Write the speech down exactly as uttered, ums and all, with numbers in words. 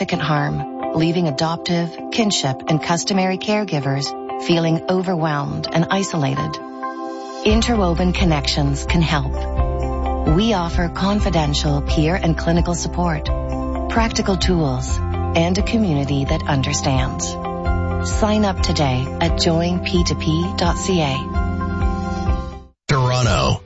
significant harm, leaving adoptive, kinship, and customary caregivers feeling overwhelmed and isolated. Interwoven Connections can help. We offer confidential peer and clinical support, practical tools, and a community that understands. Sign up today at join p two p dot c a. Toronto,